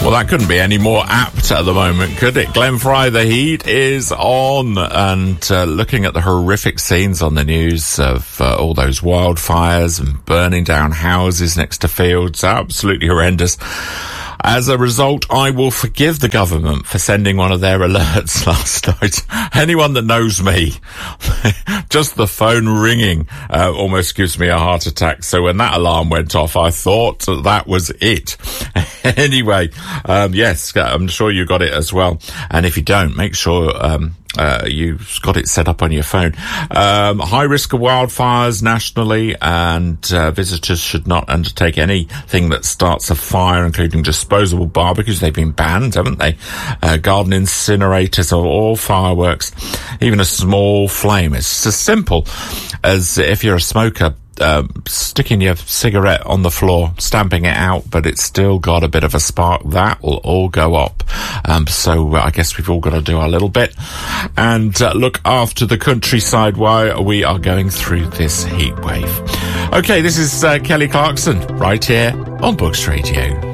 Well, that couldn't be any more apt at the moment, could it? Glenn Fry, the heat is on. And looking at the horrific scenes on the news of all those wildfires and burning down houses next to fields, absolutely horrendous. As a result, I will forgive the government for sending one of their alerts last night. Anyone that knows me, just the phone ringing almost gives me a heart attack. So when that alarm went off, I thought that was it. Anyway, yes, I'm sure you got it as well. And if you don't, make sure you've got it set up on your phone. High risk of wildfires nationally, and visitors should not undertake anything that starts a fire, including disposable barbecues. They've been banned, haven't they? Garden incinerators or all fireworks, even a small flame. It's as simple as if you're a smoker, sticking your cigarette on the floor, stamping it out, but it's still got a bit of a spark. That will all go up. So I guess we've all got to do our little bit and look after the countryside while we are going through this heat wave. Okay, this is Kelly Clarkson right here on Books Radio.